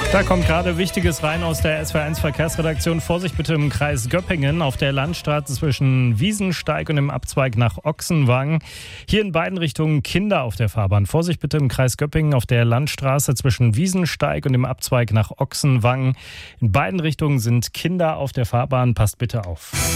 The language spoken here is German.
Da kommt gerade Wichtiges rein aus der SWR1 Verkehrsredaktion. Vorsicht bitte im Kreis Göppingen auf der Landstraße zwischen Wiesensteig und dem Abzweig nach Ochsenwang. Hier in beiden Richtungen Kinder auf der Fahrbahn. Vorsicht bitte im Kreis Göppingen auf der Landstraße zwischen Wiesensteig und dem Abzweig nach Ochsenwang. In beiden Richtungen sind Kinder auf der Fahrbahn. Passt bitte auf.